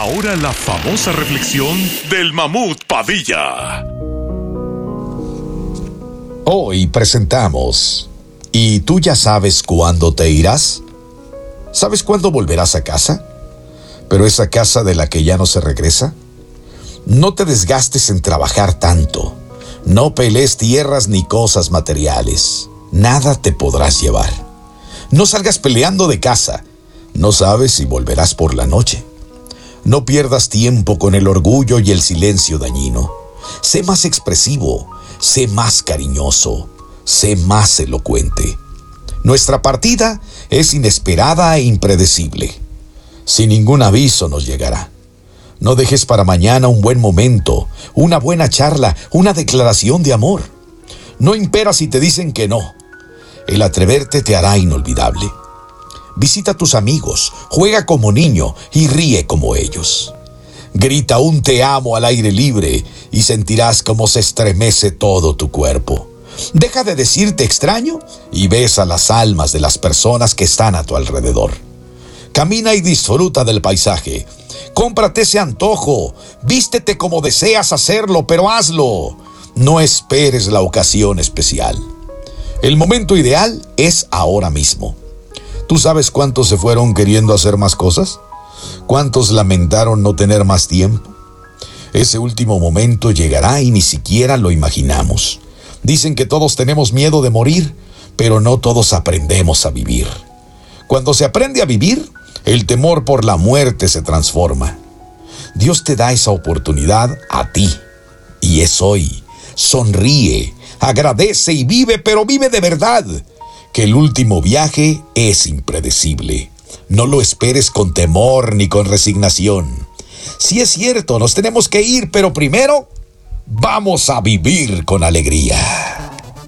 Ahora la famosa reflexión del Mamut Padilla. Hoy presentamos: ¿y tú ya sabes cuándo te irás? ¿Sabes cuándo volverás a casa? ¿Pero esa casa de la que ya no se regresa? No te desgastes en trabajar tanto. No pelees tierras ni cosas materiales. Nada te podrás llevar. No salgas peleando de casa. No sabes si volverás por la noche. No pierdas tiempo con el orgullo y el silencio dañino. Sé más expresivo, sé más cariñoso, sé más elocuente. Nuestra partida es inesperada e impredecible. Sin ningún aviso nos llegará. No dejes para mañana un buen momento, una buena charla, una declaración de amor. No impera si te dicen que no. El atreverte te hará inolvidable. Visita a tus amigos, juega como niño y ríe como ellos. Grita un te amo al aire libre y sentirás cómo se estremece todo tu cuerpo. Deja de decirte extraño y besa las almas de las personas que están a tu alrededor. Camina y disfruta del paisaje. Cómprate ese antojo, vístete como deseas hacerlo, pero hazlo. No esperes la ocasión especial. El momento ideal es ahora mismo. ¿Tú sabes cuántos se fueron queriendo hacer más cosas? ¿Cuántos lamentaron no tener más tiempo? Ese último momento llegará y ni siquiera lo imaginamos. Dicen que todos tenemos miedo de morir, pero no todos aprendemos a vivir. Cuando se aprende a vivir, el temor por la muerte se transforma. Dios te da esa oportunidad a ti, y es hoy. Sonríe, agradece y vive, pero vive de verdad. Que el último viaje es impredecible. No lo esperes con temor ni con resignación. Sí es cierto, nos tenemos que ir, pero primero vamos a vivir con alegría.